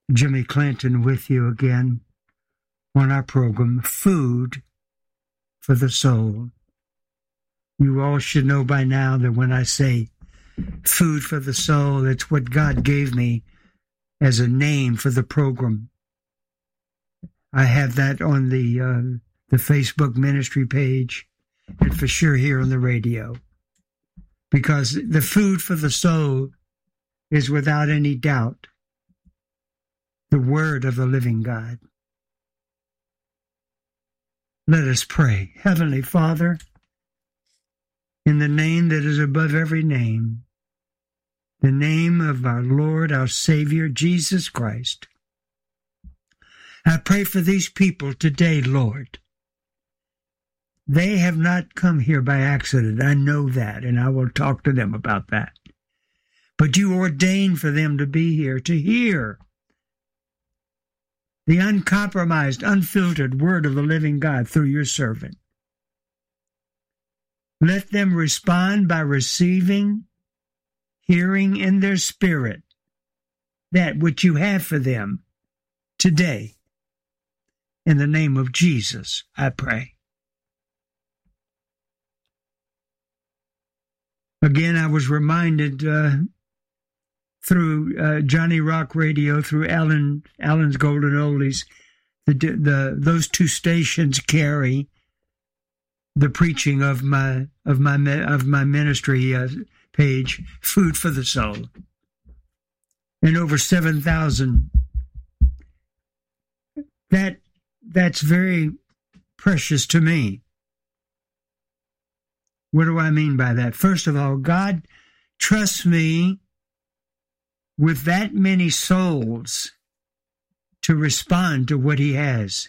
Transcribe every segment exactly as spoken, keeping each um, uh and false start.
Jimmy Clinton with you again on our program, Food for the Soul. You all should know by now that when I say food for the soul, it's what God gave me as a name for the program. I have that on the uh, the Facebook ministry page, and for sure here on the radio. Because the food for the soul is without any doubt the word of the living God. Let us pray. Heavenly Father, in the name that is above every name, the name of our Lord, our Savior, Jesus Christ, I pray for these people today, Lord. They have not come here by accident. I know that, and I will talk to them about that. But you ordained for them to be here, to hear the uncompromised, unfiltered word of the living God through your servant. Let them respond by receiving, hearing in their spirit that which you have for them today. In the name of Jesus, I pray. Again, I was reminded uh, through uh, Johnny Rock Radio, through Alan Alan's Golden Oldies, the, the those two stations carry the preaching of my of my of my ministry uh, page, Food for the Soul, and over seven thousand. That that's very precious to me. What do I mean by that? First of all, God trusts me with that many souls to respond to what he has.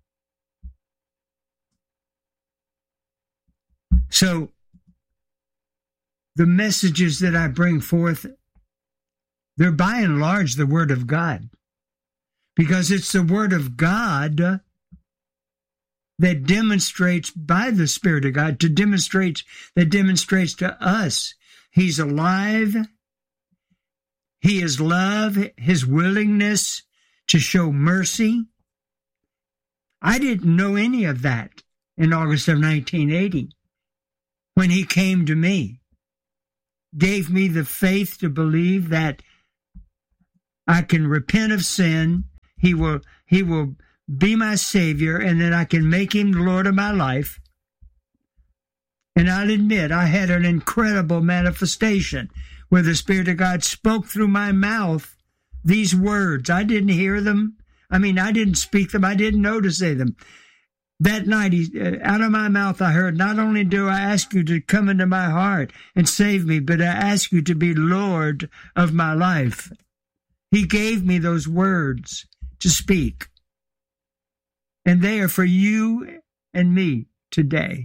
So, the messages that I bring forth, they're by and large the Word of God. Because it's the Word of God that demonstrates by the Spirit of God, to demonstrate, that demonstrates to us he's alive, he is love, his willingness to show mercy. I didn't know any of that in August of nineteen eighty when he came to me, gave me the faith to believe that I can repent of sin, he will, he will be my Savior, and that I can make him the Lord of my life. And I'll admit, I had an incredible manifestation where the Spirit of God spoke through my mouth these words. I didn't hear them. I mean, I didn't speak them. I didn't know to say them. That night, he, out of my mouth, I heard, not only do I ask you to come into my heart and save me, but I ask you to be Lord of my life. He gave me those words to speak. And they are for you and me today.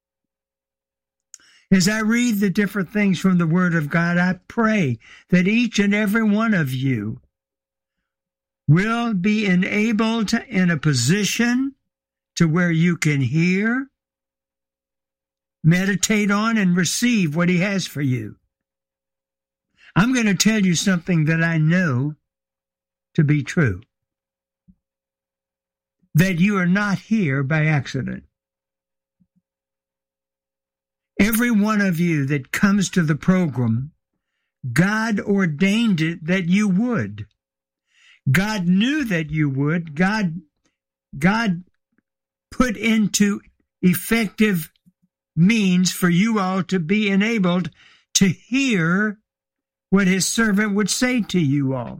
As I read the different things from the Word of God, I pray that each and every one of you will be enabled to, in a position to where you can hear, meditate on, and receive what he has for you. I'm going to tell you something that I know to be true. That you are not here by accident. Every one of you that comes to the program, God ordained it that you would. God knew that you would. God, God put into effective means for you all to be enabled to hear what his servant would say to you all.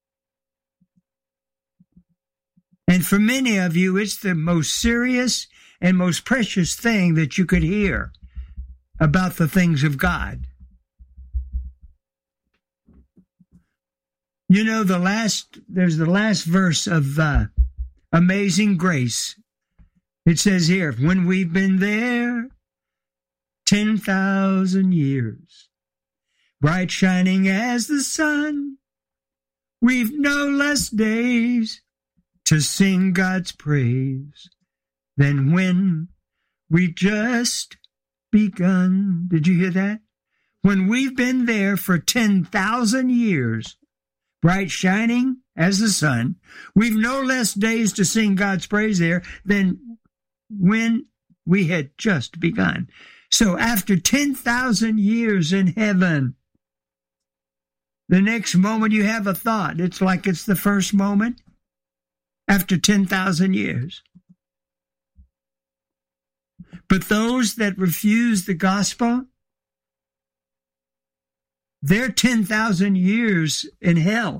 And for many of you, it's the most serious and most precious thing that you could hear about the things of God. You know, the last, there's the last verse of uh, Amazing Grace. It says here, when we've been there ten thousand years, bright shining as the sun, we've no less days to sing God's praise than when we just begun. Did you hear that? When we've been there for ten thousand years, bright shining as the Son. We've no less days to sing God's praise there than when we had just begun. So after ten thousand years in heaven, the next moment you have a thought, it's like it's the first moment after ten thousand years. But those that refuse the gospel, their ten thousand years in hell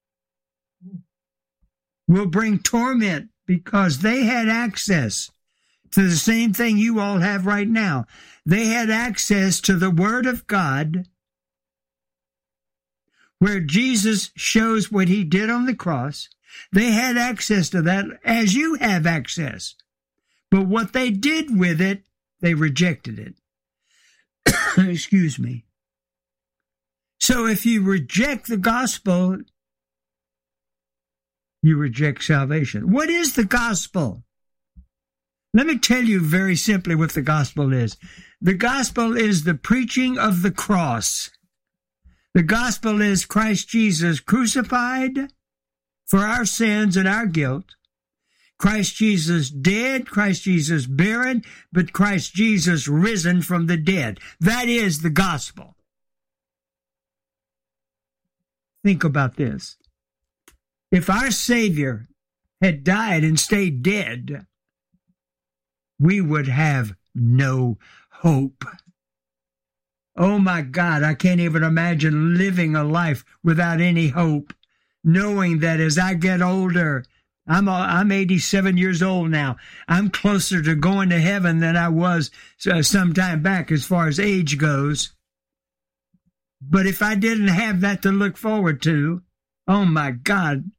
will bring torment because they had access to the same thing you all have right now. They had access to the Word of God, where Jesus shows what he did on the cross. They had access to that as you have access. But what they did with it, they rejected it. Excuse me. So if you reject the gospel, you reject salvation. What is the gospel? Let me tell you very simply what the gospel is. The gospel is the preaching of the cross. The gospel is Christ Jesus crucified for our sins and our guilt. Christ Jesus dead, Christ Jesus buried, but Christ Jesus risen from the dead. That is the gospel. Think about this. If our Savior had died and stayed dead, we would have no hope. Oh my God, I can't even imagine living a life without any hope, knowing that as I get older, I'm I'm eighty-seven years old now. I'm closer to going to heaven than I was uh, some time back as far as age goes. But if I didn't have that to look forward to, oh my God.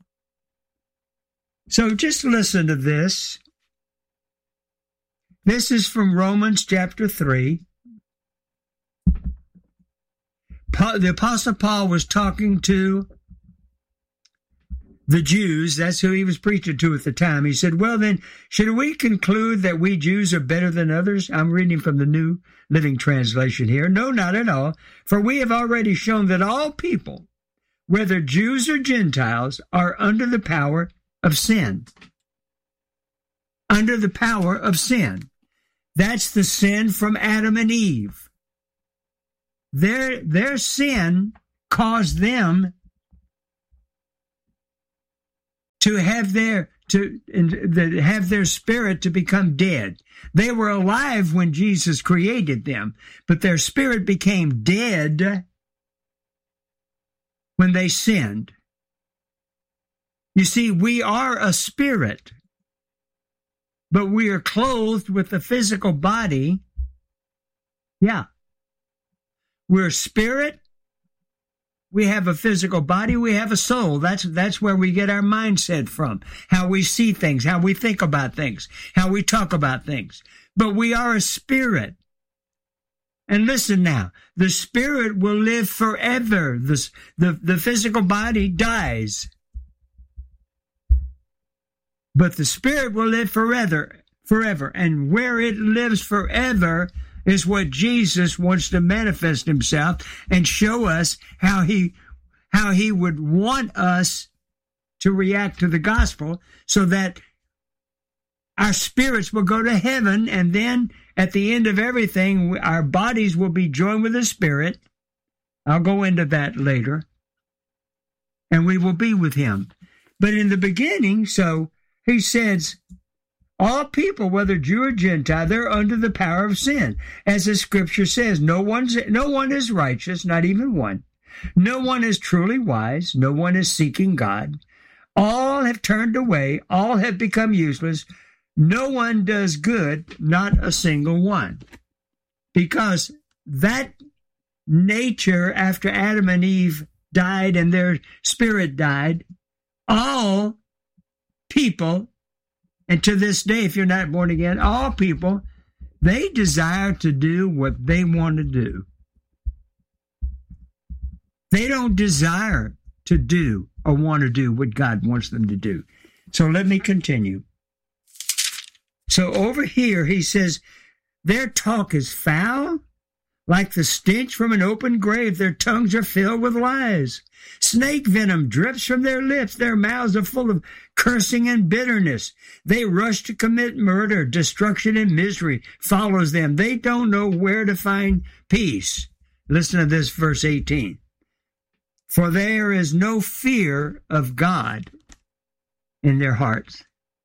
So just listen to this. This is from Romans chapter three. Paul, the Apostle Paul was talking to the Jews. That's who he was preaching to at the time. He said, well then, should we conclude that we Jews are better than others? I'm reading from the New Living Translation here. No, not at all. For we have already shown that all people, whether Jews or Gentiles, are under the power of sin. Under the power of sin. That's the sin from Adam and Eve. Their, their sin caused them to have their to have their spirit to become dead. They were alive when Jesus created them, but their spirit became dead when they sinned. You see, we are a spirit, but we are clothed with a physical body. Yeah. We're spirit. We have a physical body. We have a soul. That's, that's where we get our mindset from. How we see things, how we think about things, how we talk about things. But we are a spirit. And listen now, the spirit will live forever. The, the, the physical body dies. But the spirit will live forever, forever. And where it lives forever is what Jesus wants to manifest himself and show us how he, how he would want us to react to the gospel so that our spirits will go to heaven, and then at the end of everything, our bodies will be joined with the spirit. I'll go into that later. And we will be with him. But in the beginning, so he says, all people, whether Jew or Gentile, they're under the power of sin. As the scripture says, no one's, no one is righteous, not even one. No one is truly wise. No one is seeking God. All have turned away. All have become useless. No one does good, not a single one. Because that nature, after Adam and Eve died and their spirit died, all people, and to this day, if you're not born again, all people, they desire to do what they want to do. They don't desire to do or want to do what God wants them to do. So let me continue. So over here, he says, their talk is foul, Like the stench from an open grave, their tongues are filled with lies. Snake venom drips from their lips. Their mouths are full of cursing and bitterness. They rush to commit murder. Destruction and misery follows them. They don't know where to find peace. Listen to this, verse eighteen. For there is no fear of God in their hearts.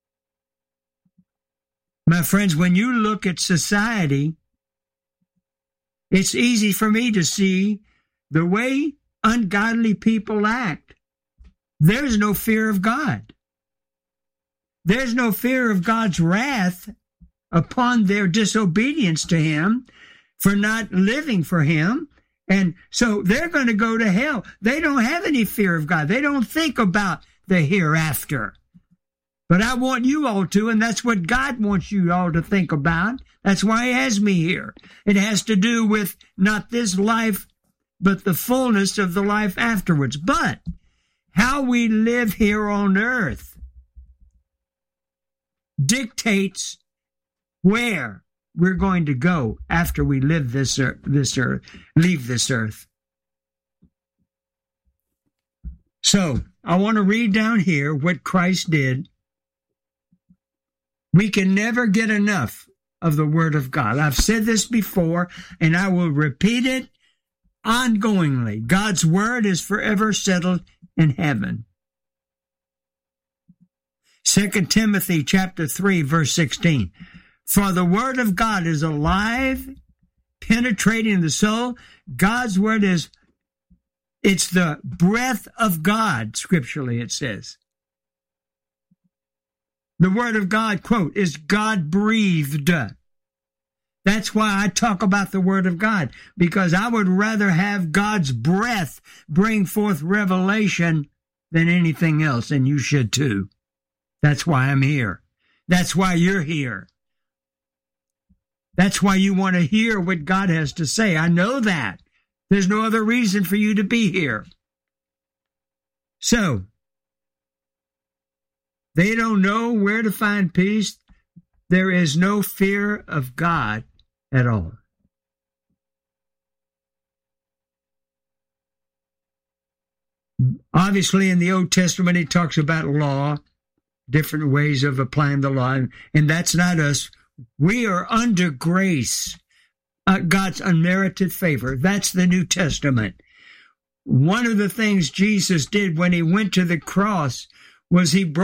My friends, when you look at society, it's easy for me to see the way ungodly people act. There's no fear of God. There's no fear of God's wrath upon their disobedience to Him for not living for Him. And so they're going to go to hell. They don't have any fear of God. They don't think about the hereafter. But I want you all to, and that's what God wants you all to think about. That's why He has me here. It has to do with not this life, but the fullness of the life afterwards. But how we live here on earth dictates where we're going to go after we live this earth, this earth, leave this earth. So I want to read down here what Christ did. We can never get enough of the Word of God. I've said this before, and I will repeat it ongoingly. God's Word is forever settled in heaven. Second Timothy chapter three, verse sixteen. For the Word of God is alive, penetrating the soul. God's Word is, it's the breath of God, scripturally it says. The Word of God, quote, is God-breathed. That's why I talk about the Word of God, because I would rather have God's breath bring forth revelation than anything else, and you should too. That's why I'm here. That's why you're here. That's why you want to hear what God has to say. I know that. There's no other reason for you to be here. So, they don't know where to find peace. There is no fear of God at all. Obviously, in the Old Testament, it talks about law, different ways of applying the law, and that's not us. We are under grace, uh, God's unmerited favor. That's the New Testament. One of the things Jesus did when He went to the cross was He brought